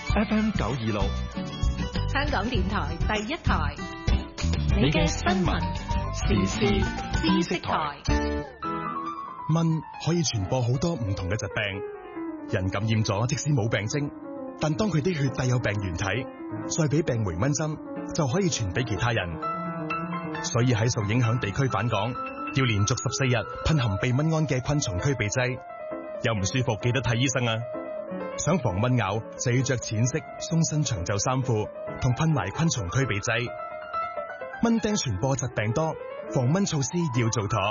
FM 926， 香港電台第一台，你嘅新聞時事知識台。 蚊可以傳播好多唔同嘅疾病，人感染咗即使冇病徵，但當佢啲血帶有病原體，再俾病媒蚊針，就可以傳俾其他人。所以喺受影響地區返港，要連續14日噴含避蚊胺嘅昆蟲驅避劑。有唔舒服記得睇醫生啊！想防蚊咬就要着淺色鬆身長袖衫褲，同噴埋昆蟲驅避劑。蚊叮傳播疾病多，防蚊措施要做妥。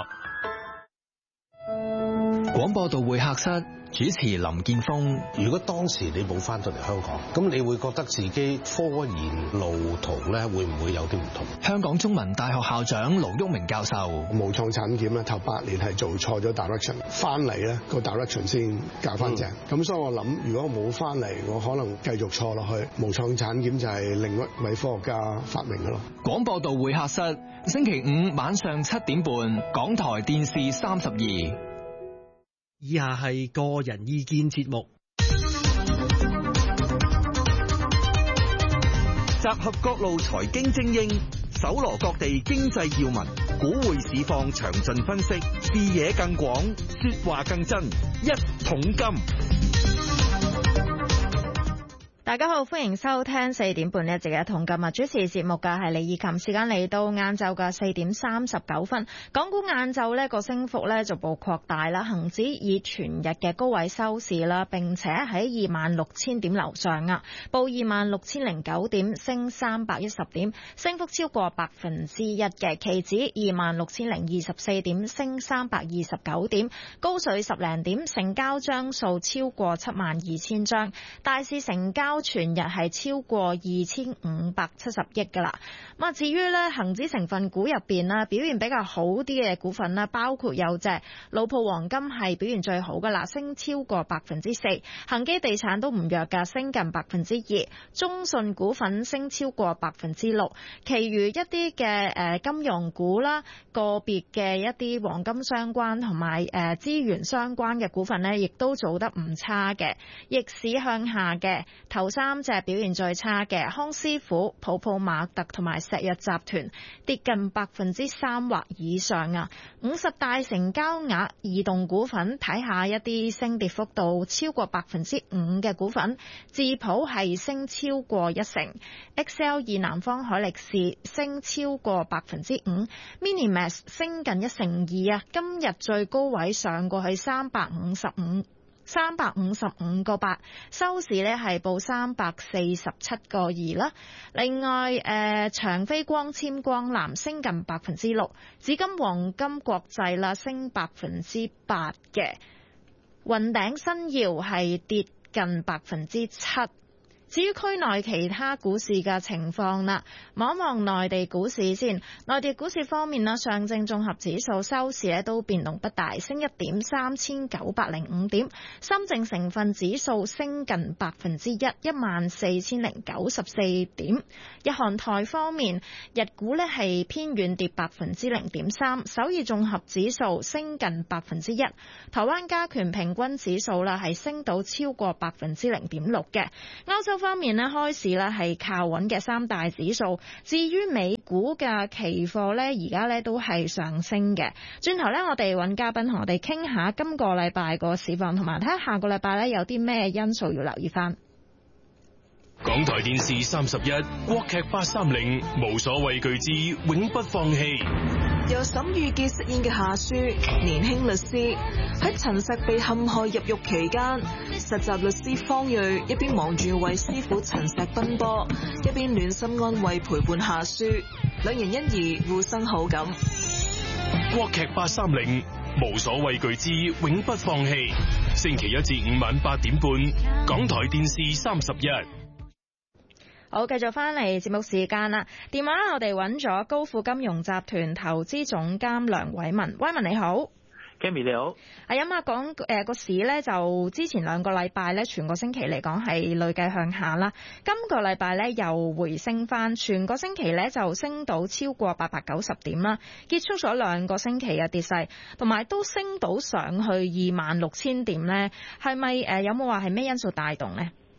廣播道會客室主持林建峰。 如果當時你冇翻到嚟香港，咁你會覺得自己科研路途咧會唔會有啲唔同？ 香港中文大學校長盧煜明教授。 無創產檢咧頭8年係做錯咗 direction， 翻嚟咧個 direction 先教翻正。咁所以我諗，如果我冇翻嚟，我可能繼續錯落去。無創產檢就係另一位科學家發明嘅咯。 廣播道會客室星期5晚上7點半，港台電視32。 以下係個人意見節目， 集合各路財經精英，搜羅各地經濟要聞，股匯市況詳盡分析，視野更廣，說話更真，一桶金。 大家好，歡迎收聽4點半呢一節嘅一桶金啊！主持節目嘅係李以琴，時間嚟到晏晝嘅4點39分，港股晏晝呢個升幅呢逐步擴大啦，恒指以全日嘅高位收市啦，並且喺26,000點樓上啊，報26,009點，升310點，升幅超過1%嘅，期指26,024點，升329點，高水10零點，成交張數超過72,000張，大市成交全日係超過2,570億噶啦。咁啊，至於咧恒指成分股入邊啦，表現比較好啲嘅股份啦，包括有隻老鋪黃金係表現最好噶啦，升超過4%。恒基地產都唔弱噶，升近2%。中信股份升超過6%。其餘一啲嘅金融股啦，個別嘅一啲黃金相關同埋資源相關嘅股份呢，亦都做得唔差嘅。逆市向下嘅頭3隻表現最差嘅，康師傅、普普馬特同埋石藥集團跌近3%或以上啊。50大成交額移動股份，睇下一啲升跌幅度超過5%嘅股份，智普係升超過1%， XL 以南方海力士升超過5%， Minimax 升近1%啊。今日最高位上過去355個8，收市呢係報347個2啦。另外長飛光纖光纜升近6%，紫金黃金國際啦升8%嘅，雲頂新耀係跌近7%。至於區內其他股市嘅情況啦，望一望內地股市先。內地股市方面啦，上證綜合指數收市咧都變動不大，升1點，3,905點。深證成分指數升近1%， 14,094點。日韓台方面，日股咧係偏軟跌0.3%，首爾綜合指數升近1%，台灣加權平均指數啦係升到超過0.6%嘅。歐洲方面呢，開市呢係靠穩嘅三大指數。至於美股嘅期貨呢，而家呢都係上升嘅。轉頭呢，我哋揾嘉賓同我哋傾下今個禮拜個市況，同埋睇下下個禮拜呢有啲咩因素要留意翻。 港台電視31國劇830，無所畏懼之永不放棄。 由沈御傑飾演嘅夏書，年輕律師喺陳碩被陷害入獄期間，實習律師方睿一邊忙住為師傅陳碩奔波，一邊暖心安慰陪伴夏書，兩人因而互生好感。 國劇830，無所畏懼之永不放棄。星期1至5晚8點半，港台電視31。 好，繼續翻嚟節目時間啦。電話我哋揾咗高富金融集團投資總監梁偉文，偉文你好。 Cammy 你好。 咁啊，講個市呢，就之前2個禮拜呢，全個星期嚟講係累計向下啦。今個禮拜呢，又回升翻，全個星期呢，就升到超過890點啦，結束咗2個星期嘅跌勢，同埋都升到上去26,000點呢。係咪有冇話係咩因素帶動呢？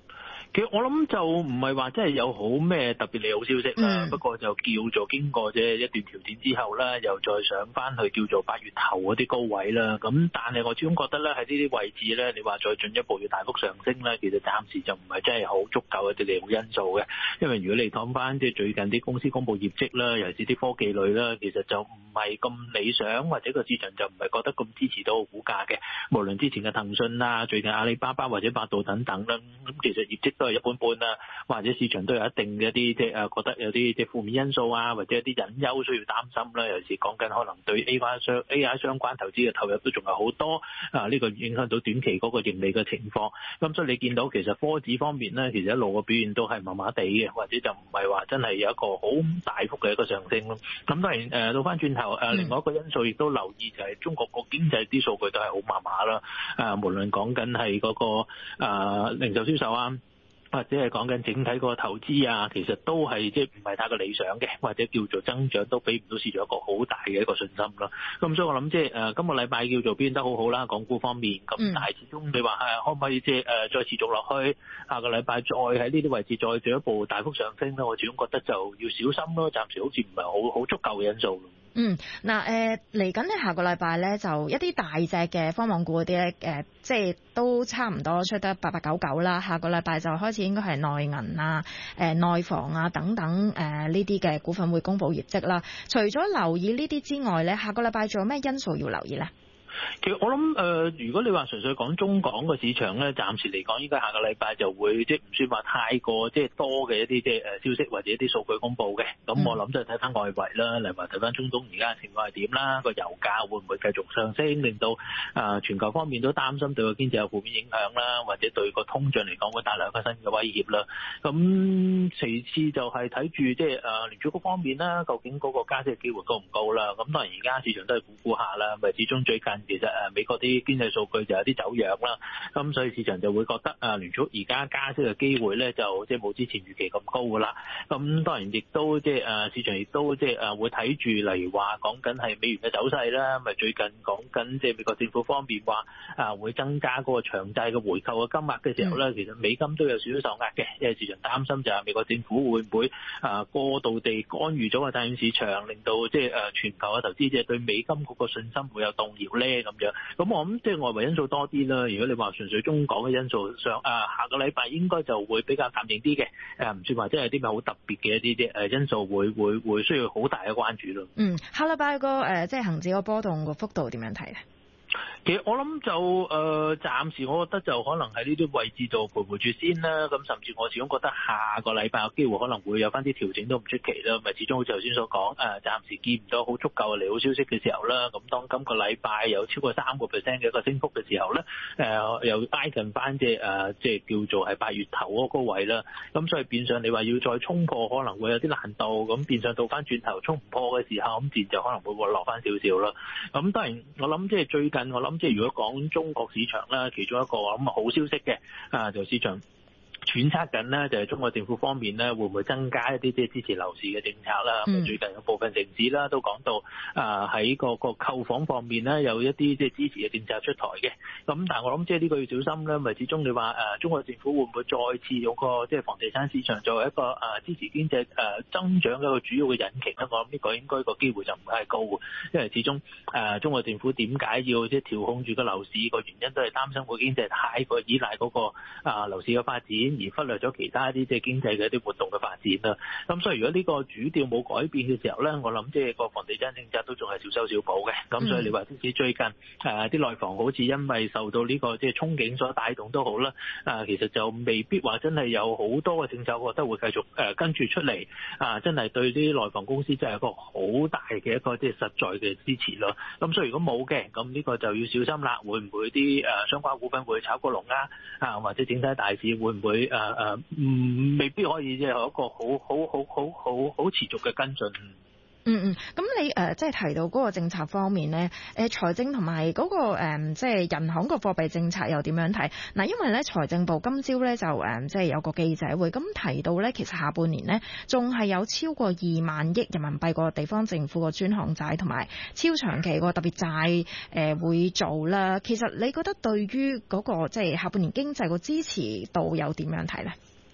其實我諗就唔係話真係有好咩特別利好消息啦，不過就叫做經過一段調整之後咧，又再上翻去叫做8月頭嗰啲高位啦。咁但係我始終覺得咧，喺呢啲位置咧，你話再進一步要大幅上升咧，其實暫時就唔係真係好足夠嘅啲利好因素嘅。因為如果你講翻即係最近啲公司公布業績啦，尤其是啲科技類啦，其實就唔係咁理想，或者個市場就唔係覺得咁支持到個股價嘅。無論之前嘅騰訊啊，最近阿里巴巴或者百度等等啦，咁其實業績都係一般般啦，或者市場都有一定嘅一啲即係覺得有啲即係負面因素啊，或者一啲隱憂需要擔心啦。尤其是講緊可能對 AI 相關投資嘅投入都仲有好多啊，呢個影響到短期嗰個盈利嘅情況。咁所以你見到其實科指方面咧，其實一路嘅表現都係麻麻地嘅，或者就唔係話真係有一個好大幅嘅一個上升咯。咁當然到翻轉頭另外一個因素亦都留意就係中國個經濟啲數據都係好麻麻啦。無論講緊係嗰個零售銷售啊，或者係講緊整體個投資啊，其實都係即係唔係太過理想嘅，或者叫做增長都俾唔到市場一個好大嘅一個信心啦。咁所以我諗即係今個禮拜叫做表現得好好啦，港股方面。咁但係始終你話可唔可以即係再持續落去，下個禮拜再喺呢啲位置再進一步大幅上升咧？我始終覺得就要小心咯，暫時好似唔係好足夠嘅因素。 嚟緊呢下個禮拜咧，就一啲大隻嘅科網股嗰啲咧，即係都差唔多出得8899啦。下個禮拜就開始應該係內銀啊、內房啊等等呢啲嘅股份會公布業績啦。除咗留意呢啲之外咧，下個禮拜仲有咩因素要留意咧？ 其實我諗如果你話純粹講中港個市場咧，暫時嚟講應該下個禮拜就會即係唔算話太過即係多嘅一啲即係消息或者一啲數據公佈嘅。咁我諗就睇翻外圍啦，例如話睇翻中東而家嘅情況係點啦，個油價會唔會繼續上升，令到全球方面都擔心對個經濟有負面影響啦，或者對個通脹嚟講會帶來一個新嘅威脅啦。咁其次就係睇住即係聯儲局方面啦，究竟嗰個加息嘅機會高唔高啦？咁當然而家市場都係估下啦，咪始終最近其實美國啲經濟數據就有啲走弱啦，咁所以市場就會覺得聯儲而家加息嘅機會咧就即係冇之前預期咁高噶啦。咁當然亦都即係市場亦都即係會睇住，例如話講緊係美元嘅走勢啦，咪最近講緊即係美國政府方面話會增加嗰個長債嘅回購嘅金額嘅時候咧，其實美金都有少少受壓嘅，因為市場擔心就係美國政府會唔會過度地干預咗個債券市場，令到即係全球嘅投資者對美金嗰個信心會有動搖咧咁樣。咁我諗即係外圍因素多啲啦。如果你話純粹中港嘅因素上，下個禮拜應該就會比較淡定啲嘅，唔算話即係有啲咩好特別嘅一啲因素會需要好大嘅關注咯。 下禮拜個即係恆指個波動個幅度點樣睇咧？ 其實我諗就暫時我覺得就可能喺呢啲位置度徘徊住先啦。咁甚至我始終覺得下個禮拜有機會可能會有翻啲調整都唔出奇啦。咪始終好似頭先所講，暫時見唔到好足夠嘅利好消息嘅時候啦。咁當今個禮拜有超過3%嘅一個升幅嘅時候咧，又挨近翻即係叫做係8月頭嗰個位啦。咁所以變相你話要再衝破可能會有啲難度。咁變相到翻轉頭衝唔破嘅時候，咁自然就可能會落翻少少啦。咁當然我諗即係最近我諗即係如果講中國市場啦，其中一個咁好消息嘅就市場揣測緊呢，就係中國政府方面呢，會唔會增加一啲即係支持樓市嘅政策啦？最近有部分城市啦都講到喺個購房方面呢，有一啲即係支持嘅政策出台嘅。咁但係我諗即係呢個要小心啦，咪始終你話中國政府會唔會再次用個即係房地產市場作為一個支持經濟增長嘅一個主要嘅引擎咧？我諗呢個應該個機會就唔係太高嘅，因為始終中國政府點解要即係調控住個樓市個原因都係擔心個經濟太過依賴嗰個樓市嘅發展，而忽略咗其他一啲即係經濟嘅一啲活動嘅發展啦。咁所以如果呢個主調冇改變嘅時候咧，我諗即係個房地產政策都仲係小修小補嘅。咁所以你話即使最近啲內房好似因為受到呢個即係憧憬所帶動都好啦，其實就未必話真係有好多嘅政策，我覺得會繼續跟住出嚟，真係對啲內房公司真係一個好大嘅一個即係實在嘅支持咯。咁所以如果冇嘅，咁呢個就要小心啦。會唔會啲相關股份會炒過龍或者整體大市會唔會未必可以即係有一個好持續嘅跟進。 咁你即係提到嗰個政策方面咧，財政同埋嗰個即係人行個貨幣政策又點樣睇？嗱，因為咧財政部今朝咧就即係有個記者會，咁提到咧其實下半年咧仲係有超過2萬億人民幣個地方政府個專項債同埋超長期個特別債會做啦。其實你覺得對於嗰個即係下半年經濟個支持度又點樣睇咧？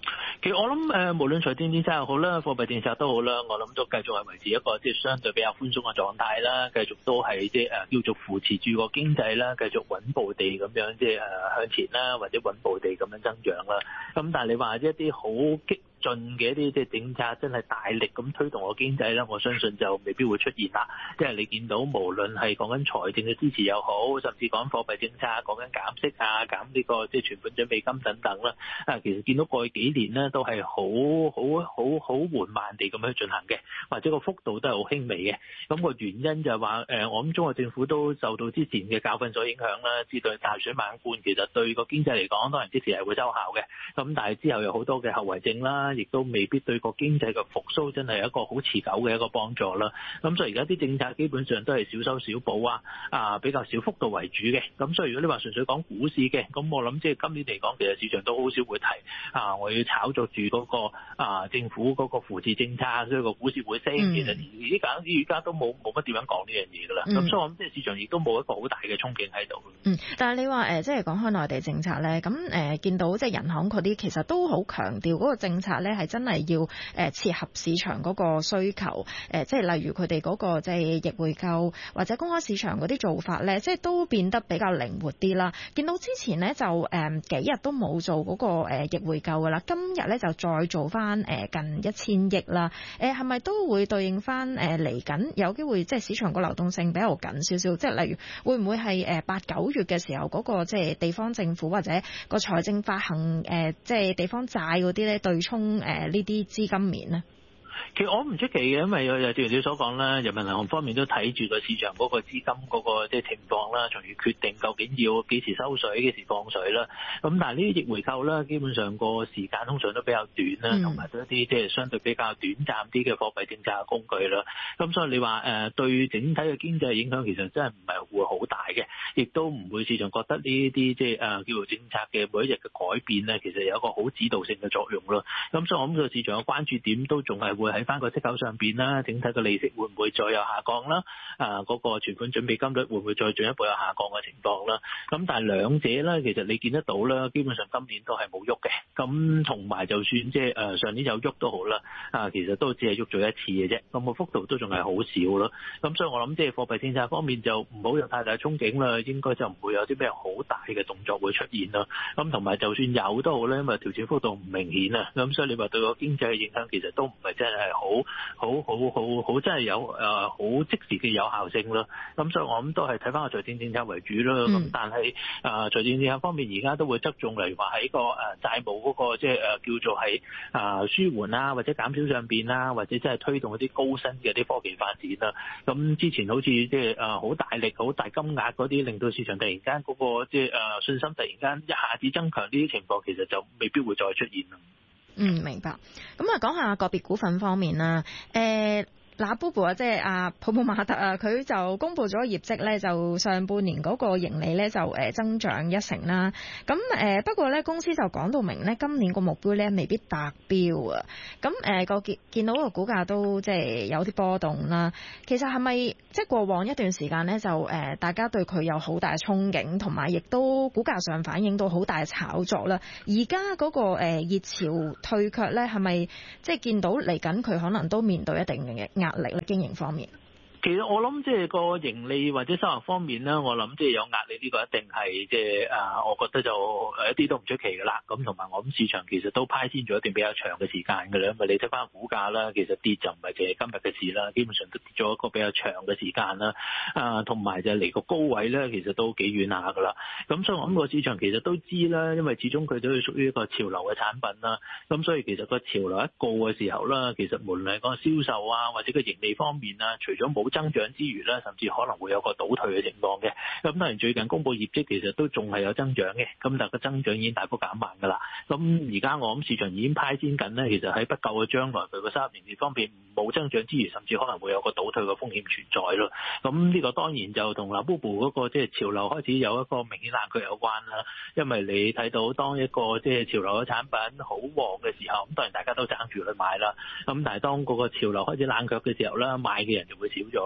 其實我諗無論財政政策又好啦，貨幣政策都好啦，我諗都繼續係維持一個即係相對比較寬鬆嘅狀態啦，繼續都係即係叫做扶持住個經濟啦，繼續穩步地咁樣即係向前啦，或者穩步地咁樣增長啦。咁但係你話一啲好激進嘅一啲即係政策真係大力咁推動個經濟啦，我相信就未必會出現啦。即係你見到無論係講緊財政嘅支持又好，甚至講貨幣政策、講緊減息啊、減呢個即係存款準備金等等啦，其實見到過去幾年呢都係好緩慢地咁樣進行嘅，或者個幅度都係好輕微嘅。咁個原因就係話我諗中國政府都受到之前嘅教訓所影響啦，知道大水猛灌其實對個經濟嚟講當然即時係會收效嘅，咁但係之後有好多嘅後遺症啦，亦都未必對個經濟嘅復甦真係一個好持久嘅一個幫助啦。咁所以而家啲政策基本上都係小修小補比較小幅度為主嘅。咁所以如果你話純粹講股市嘅，咁我諗即係今年嚟講，其實市場都好少會提我要炒作住嗰個政府嗰個扶持政策，所以個股市會升。其實而家都冇乜點樣講呢樣嘢噶啦。咁所以我諗即係市場亦都冇一個好大嘅憧憬喺度。 但係你話即係講開內地政策咧，咁見到即係人行嗰啲其實都好強調嗰個政策咧係真係要切合市場嗰個需求。即係例如佢哋嗰個即係逆回購或者公開市場嗰啲做法咧，即係都變得比較靈活啲啦。見到之前咧就幾日都冇做嗰個逆回購噶啦，今日咧就再做翻近1000億啦。係咪都會對應翻嚟緊有機會即係市場個流動性比較緊少少？即係例如會唔會係8、9月嘅時候嗰個即係地方政府或者個財政發行即係地方債嗰啲咧對沖呢啲資金面呢？ 其實我唔出奇嘅，因為有正如你所講啦，人民銀行方面都睇住個市場嗰個資金嗰個即係情況啦，從而決定究竟要幾時收水、幾時放水啦。咁但係呢啲逆回購啦，基本上個時間通常都比較短啦，同埋都一啲即係相對比較短暫啲嘅貨幣政策嘅工具啦。咁所以你話對整體嘅經濟影響其實真係唔係會好大嘅，亦都唔會市場覺得呢啲即係叫做政策嘅每一日嘅改變咧，其實有一個好指導性嘅作用咯。咁所以我諗個市場嘅關注點都仲係會喺翻個息口上邊啦，整體嘅利息會唔會再有下降啦？嗰個存款準備金率會唔會再進一步有下降嘅情況啦？咁但係兩者咧，其實你見得到啦，基本上今年都係冇喐嘅。咁同埋就算即係上年有喐都好啦，其實都只係喐咗一次嘅啫。咁個幅度都仲係好少咯。咁所以我諗即係貨幣政策方面就唔好有太大憧憬啦，應該就唔會有啲咩好大嘅動作會出現啦。咁同埋就算有都好咧，因為調整幅度唔明顯啊。咁所以你話對個經濟嘅影響其實都唔係真係好真係有好即時嘅有效性咯。咁所以我諗都係睇翻個財政政策為主啦。咁但係財政政策方面而家都會側重例如話喺個債務嗰個即係叫做係舒緩啦，或者減少上邊啦，或者即係推動一啲高薪嘅啲科技發展啦。咁之前好似即係好大力好大金額嗰啲，令到市場突然間嗰個即係信心突然間一下子增強，呢啲情況其實就未必會再出現啦。 明白。咁講下個別股份方面啦。嗱，Bobo 啊，即係阿泡泡瑪特啊，佢就公布咗業績咧，就上半年嗰個盈利咧就增長1成啦。咁不過咧，公司就講到明咧，今年個目標咧未必達標啊。咁見到個股價都即係有啲波動啦。其實係咪即係過往一段時間咧，就大家對佢有好大憧憬，同埋亦都股價上反映到好大嘅炒作啦。而家嗰個熱潮退卻咧，係咪即係見到嚟緊佢可能都面對一定嘅壓力咧？經營方面， 其實我諗即係個盈利或者收入方面咧，我諗即係有壓力呢個一定係即係我覺得就一啲都唔出奇噶啦。咁同埋我諗市場其實都派先咗一段比較長嘅時間噶啦，因為你睇翻股價啦，其實跌就唔係淨係今日嘅事啦，基本上都跌咗一個比較長嘅時間啦。同埋就離個高位咧，其實都幾遠下噶啦。咁所以我諗個市場其實都知啦，因為始終佢都係屬於一個潮流嘅產品啦。咁所以其實個潮流一過嘅時候啦，其實無論係個銷售啊，或者個盈利方面啊，除咗冇增長之餘咧，甚至可能會有個倒退嘅情況嘅。咁當然最近公布業績其實都仲係有增長嘅，咁但係個增長已經大幅減慢㗎啦。咁而家我諗市場已經派先緊咧，其實喺不久嘅將來佢個收入盈利方面冇增長之餘，甚至可能會有個倒退嘅風險存在咯。咁呢個當然就同嗱 Bobo 嗰個即係潮流開始有一個明顯冷卻有關啦。因為你睇到當一個即係潮流嘅產品好旺嘅時候，咁當然大家都爭住去買啦。咁但係當嗰個潮流開始冷卻嘅時候咧，買嘅人就會少咗。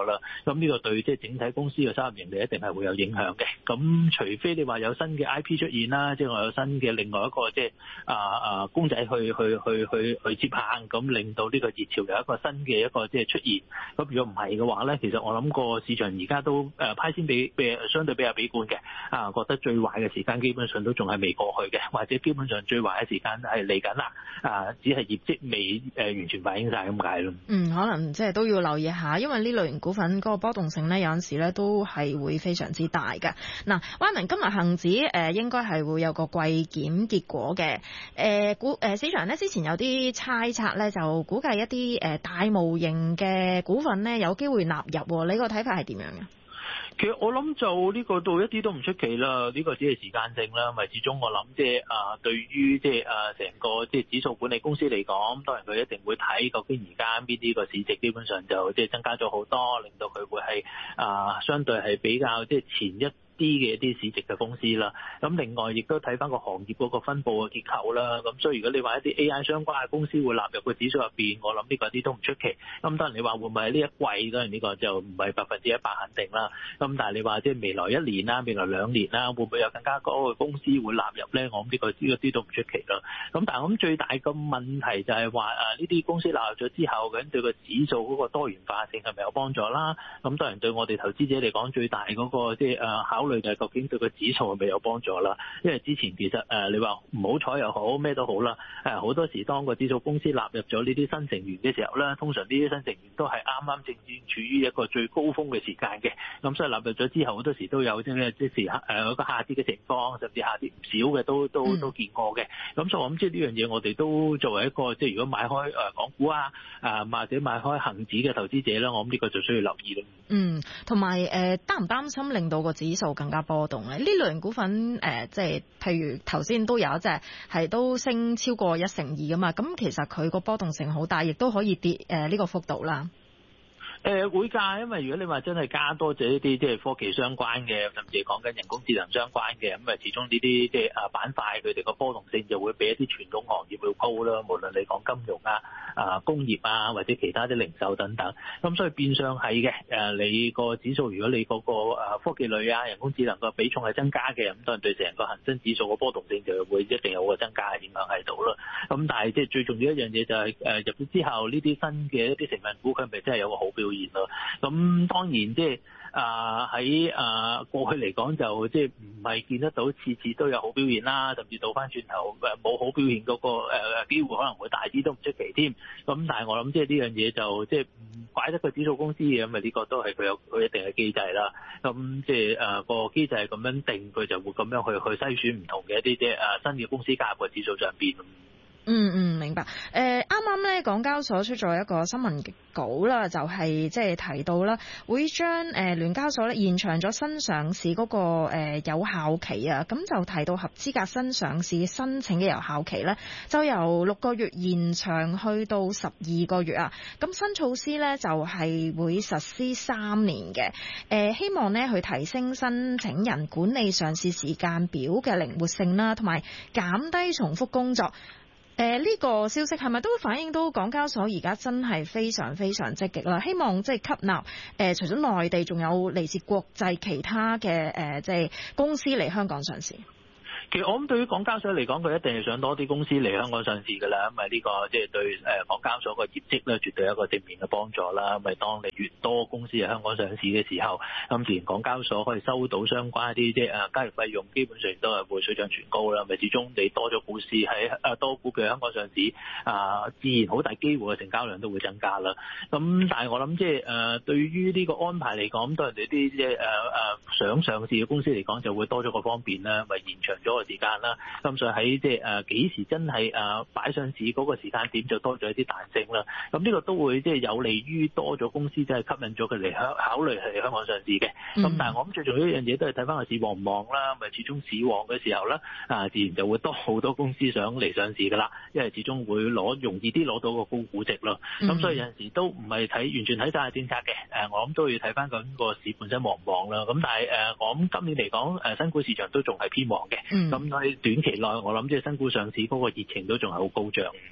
咗啦。咁呢個對即係整體公司嘅收入盈利一定係會有影響嘅。咁除非你話有新嘅 IP 出現啦，即係我有新嘅另外一個即係公仔去接棒，咁令到呢個熱潮有一個新嘅一個即係出現。咁如果唔係嘅話咧，其實我諗個市場而家都派先比相對比較悲觀嘅，覺得最壞嘅時間基本上都仲係未過去嘅，或者基本上最壞嘅時間係嚟緊啦，只係業績未完全反映晒咁解咯。 可能即係都要留意下，因為呢類型股份嗰個波動性咧，有陣時咧都係會非常之大嘅。嗱，Y 今日恒指應該係會有個季檢結果嘅，市場咧之前有啲猜測咧，就估計一啲大模型嘅股份咧有機會納入，你個睇法係點樣嘅？ 其實我諗就呢個到一啲都唔出奇啦，呢個只係時間性啦，咪始終我諗即係對於即係成個即係指數管理公司嚟講，當然佢一定會睇究竟而家邊啲個市值基本上就即係增加咗好多，令到佢會係相對係比較即係前一啲嘅一啲市值嘅公司啦，咁另外亦都睇翻個行業嗰個分佈嘅結構啦，咁所以如果你話一啲 AI 相關嘅公司會納入個指數入邊，我諗呢個一啲都唔出奇。咁當然你話會唔會喺呢一季，當然呢個就唔係100%肯定啦。咁但係你話即係未來1年啦、未來2年啦，會唔會有更加多嘅公司會納入咧？我諗呢個啲都唔出奇啦。咁但係我諗最大嘅問題就係話呢啲公司納入咗之後，究竟對個指數嗰個多元化性係咪有幫助啦？咁當然對我哋投資者嚟講，最大嗰個即係考慮就係究竟對個指數係咪有幫助啦？因為之前其實你話唔好彩又好咩都好啦，好多時當個指數公司納入咗呢啲新成員嘅時候咧，通常呢啲新成員都係啱啱正處於一個最高峰嘅時間嘅，咁所以納入咗之後好多時都有即時嗰個下跌嘅情況，甚至下跌唔少嘅都見過嘅。咁所以我諗即係呢樣嘢，我哋都作為一個即係如果買開港股或者買開恒指嘅投資者咧，我諗呢個就需要留意咯。 同埋擔唔擔心令到個指數更加波動咧？呢類型股份即係譬如頭先都有一隻係都升超過1成2噶嘛，咁其實佢個波動性好大，亦都可以跌呢個幅度啦。 會㗎，因為如果你話真係加多咗一啲即係科技相關嘅，甚至係講緊人工智能相關嘅，咁始終呢啲即係板塊佢哋個波動性就會比一啲傳統行業會高啦。無論你講金融工業或者其他啲零售等等，咁所以變相係嘅。你個指數如果你嗰個科技類人工智能個比重係增加嘅，咁當然對成個恒生指數個波動性就會一定有個增加嘅影響喺度啦。咁但係即係最重要一樣嘢就係入咗之後呢啲新嘅一啲成分股，佢係咪真係有個好表現咯？咁當然即係喺過去嚟講就即係唔係見得到次次都有好表現啦，甚至倒翻轉頭冇好表現嗰個機會可能會大啲都唔出奇添。咁但係我諗即係呢樣嘢就即係唔怪得個指數公司嘅，咁呢個都係佢有佢一定嘅機制啦。咁即係個機制係咁樣定，佢就會咁樣去篩選唔同嘅一啲即係新嘅公司加入個指數上邊。 明白。啱啱咧，港交所出咗一個新聞稿啦，就係即係提到啦，會將聯交所咧延長咗新上市嗰個有效期啊。咁就提到合資格新上市申請嘅有效期咧，就由6個月延長去到12個月啊。咁新措施咧就係會實施3年嘅。希望咧去提升申請人管理上市時間表嘅靈活性啦，同埋減低重複工作。呢個消息係咪都反映到港交所而家真係非常非常積極啦？希望即係吸納除咗內地，仲有嚟自國際其他嘅即係公司嚟香港上市。 其實我諗對於港交所嚟講，佢一定係想多啲公司嚟香港上市㗎啦，因為呢個即係對港交所個業績咧，絕對有一個正面嘅幫助啦。因為當你越多公司喺香港上市嘅時候，咁自然港交所可以收到相關一啲即係交易費用，基本上都係會水漲船高啦。咪始終你多咗股市喺多股票喺香港上市，自然好大機會嘅成交量都會增加啦。咁但係我諗即係對於呢個安排嚟講，對人哋啲即係想上市嘅公司嚟講，就會多咗個方便啦，咪延長咗時間啦，咁所以喺即係幾時真係擺上市嗰個時間點就多咗一啲彈性啦。咁呢個都會即係有利於多咗公司，即係吸引咗佢嚟考慮係香港上市嘅。咁但係我諗最重要一樣嘢都係睇翻個市旺唔旺啦。咪始終市旺嘅時候咧，自然就會多好多公司想嚟上市噶啦，因為始終會容易啲攞到個高估值咯。咁所以有陣時都唔係完全睇晒政策嘅。我諗都要睇翻緊個市本身旺唔旺啦。咁但係我諗今年嚟講，新股市場都仲係偏旺嘅。咁喺短期內，我諗即係新股上市嗰個熱情都仲係好高漲。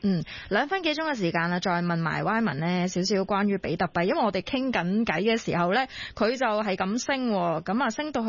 2分幾鐘嘅時間啦，再問埋 Wyman 呢少少關於比特幣，因為我哋傾緊偈嘅時候呢，佢就係咁升，咁啊升到去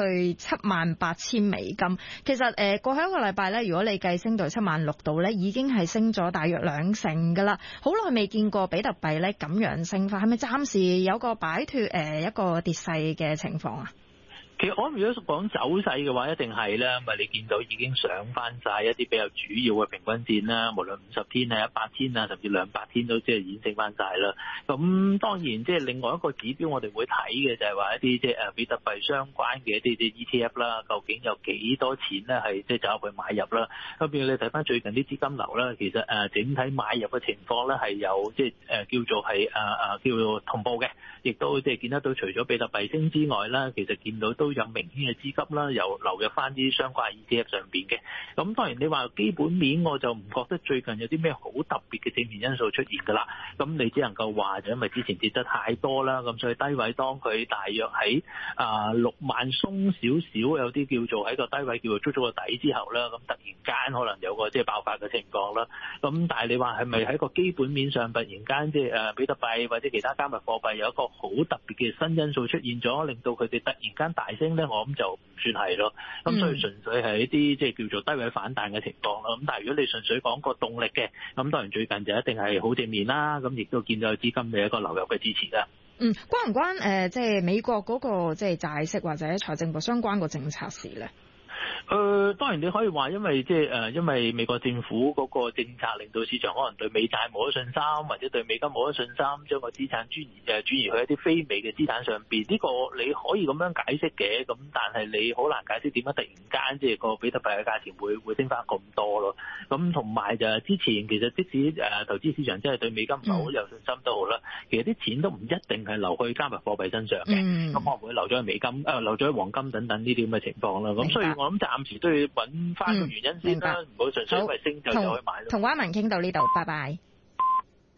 78,000美金。其實過去一個禮拜呢，如果你計升到76,000度呢，已經係升咗大約2成噶啦。好耐未見過比特幣呢咁樣升法，係咪暫時有個擺脫一個跌勢嘅情況啊？ 其實我諗如果講走勢嘅話，一定係啦，咪你見到已經上翻晒一啲比較主要嘅平均線啦，無論50天啊、100天啊，甚至200天都即係演升翻晒啦。咁當然即係另外一個指標，我哋會睇嘅就係話一啲即係比特幣相關嘅一啲 ETF 啦，究竟有幾多錢咧係即係走入去買入啦？咁譬如你睇翻最近啲資金流啦，其實整體買入嘅情況咧係有即係叫做係叫做同步嘅，亦都即係見得到除咗比特幣升之外啦，其實見到都有明顯嘅資金啦，又流入翻啲相關 ETF 上邊嘅。咁當然你話基本面，我就唔覺得最近有啲咩好特別嘅正面因素出現㗎啦。咁你只能夠話就因為之前跌得太多啦，咁所以低位當佢大約喺6萬鬆少少，有啲叫做喺個低位叫做捉咗個底之後啦，咁突然間可能有個即係爆發嘅情況啦。咁但係你話係咪喺個基本面上突然間即係比特幣或者其他加密貨幣有一個好特別嘅新因素出現咗，令到佢哋突然間大升咧？我諗就唔算係咯。咁所以純粹係一啲即係叫做低位反彈嘅情況咯。咁但係如果你純粹講個動力嘅，咁當然最近就一定係好正面啦。咁亦都見到有資金嘅一個流入嘅支持啦。 關唔關即係美國嗰個即係債息或者財政部相關個政策事咧？ 當然你可以話，因為即係因為美國政府嗰個政策令到市場可能對美債冇咗信心，或者對美金冇咗信心，將個資產轉移去一啲非美嘅資產上邊。呢個你可以咁樣解釋嘅，咁但係你好難解釋點解突然間即係個比特幣嘅價錢會升翻咁多咯。咁同埋就之前其實即使投資市場真係對美金唔係好有信心都好啦，其實啲錢都唔一定係流去加密貨幣身上嘅，咁可能會流咗去美金、流咗去黃金等等呢啲咁嘅情況啦。咁所以我諗暫時都要揾翻個原因先啦，唔好純粹因為升就去買咯。 同Wyman傾到呢度，拜拜。